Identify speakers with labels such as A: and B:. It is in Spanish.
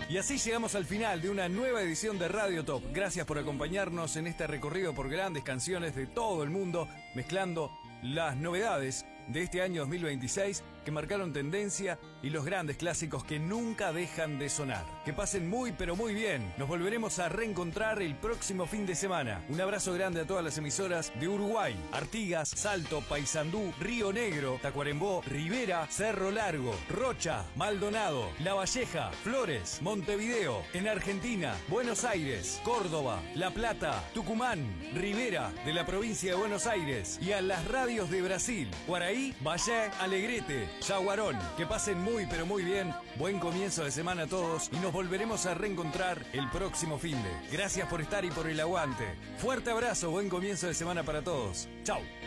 A: Y así llegamos al final de una nueva edición de Radio Top. Gracias por acompañarnos en este recorrido por grandes canciones de todo el mundo, mezclando las novedades de este año 2026 que marcaron tendencia y los grandes clásicos que nunca dejan de sonar. Que pasen muy pero muy bien. Nos volveremos a reencontrar el próximo fin de semana. Un abrazo grande a todas las emisoras de Uruguay: Artigas, Salto, Paysandú, Río Negro, Tacuarembó, Rivera, Cerro Largo, Rocha, Maldonado, La Valleja, Flores, Montevideo. En Argentina, Buenos Aires, Córdoba, La Plata, Tucumán, Rivera de la provincia de Buenos Aires, y a las radios de Brasil: Guaraí, Valle, Alegrete, Yaguarón. Que pasen muy pero muy bien. Buen comienzo de semana a todos y nos volveremos a reencontrar el próximo finde. Gracias por estar y por el aguante. Fuerte abrazo, buen comienzo de semana para todos. Chau.